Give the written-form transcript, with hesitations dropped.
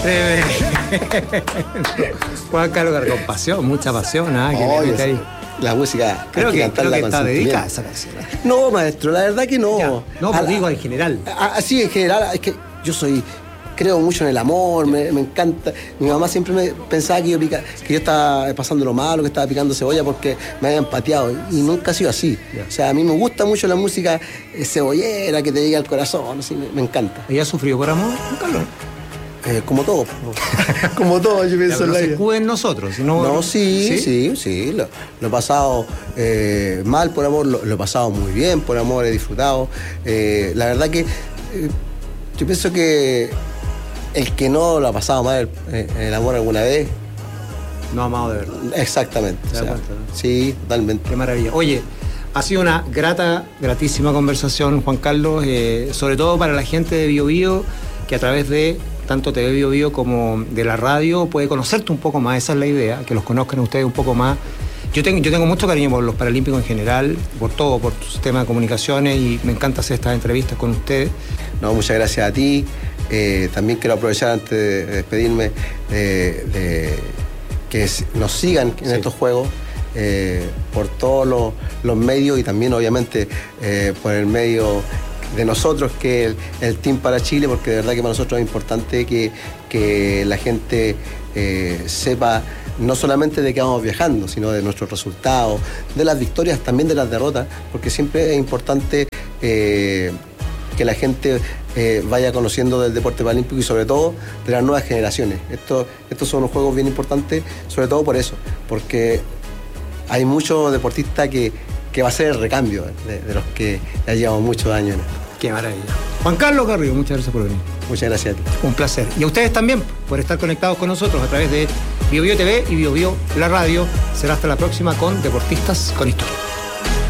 Juan Carlos, con pasión, mucha pasión, ¿ah? Oye, la música creo hay que cantarla que está con dedicada a sentimiento. esa canción. No, maestro, la verdad que no. Ya. No, pero digo en general. Sí, en general, es que yo creo mucho en el amor, me encanta. Mi mamá siempre me pensaba que yo estaba pasando lo malo, que estaba picando cebolla porque me habían pateado. Y nunca ha sido así. Ya. O sea, a mí me gusta mucho la música cebollera, que te llegue al corazón, así, me encanta. ¿Ella sufrió por amor, Juan Carlos? Como todo. Como todo, yo pienso en la No se vida. escude en nosotros. No, sí. Lo he pasado mal por amor, lo he pasado muy bien por amor, he disfrutado. La verdad que yo pienso que el que no lo ha pasado mal en el amor alguna vez. No ha amado de verdad. Exactamente. ¿Te das cuenta, no? Sí, totalmente. Qué maravilla. Oye, ha sido una gratísima conversación, Juan Carlos, sobre todo para la gente de Bio Bio, que a través de tanto TV Bio Bio como de la radio puede conocerte un poco más. Esa es la idea, que los conozcan ustedes un poco más. Yo tengo mucho cariño por los paralímpicos en general, por todo, por tu sistema de comunicaciones, y me encanta hacer estas entrevistas con ustedes. No, muchas gracias a ti. También quiero aprovechar antes de despedirme de que nos sigan en estos juegos por todos los medios y también obviamente por el medio de nosotros, que es el Team para Chile, porque de verdad que para nosotros es importante que la gente sepa no solamente de qué vamos viajando, sino de nuestros resultados, de las victorias, también de las derrotas, porque siempre es importante que la gente vaya conociendo del deporte paralímpico y sobre todo de las nuevas generaciones. Estos son unos juegos bien importantes, sobre todo por eso, porque hay muchos deportistas que va a ser el recambio de los que ya llevamos muchos años. Qué maravilla. Juan Carlos Garrido, muchas gracias por venir. Muchas gracias a ti. Un placer. Y a ustedes también por estar conectados con nosotros a través de Bio Bio TV y Bio Bio la radio. Será hasta la próxima con Deportistas con Historia.